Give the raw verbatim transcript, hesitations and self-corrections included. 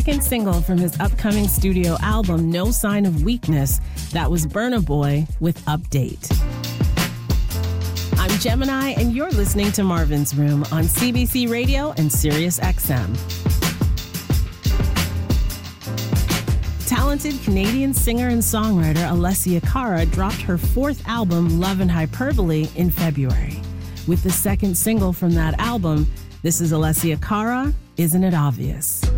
second single from his upcoming studio album, No Sign of Weakness. That was Burna Boy with Update. I'm Gemini, and you're listening to Marvin's Room on C B C Radio and Sirius X M. Talented Canadian singer and songwriter Alessia Cara dropped her fourth album, Love and Hyperbole, in February. With the second single from that album, this is Alessia Cara, Isn't It Obvious?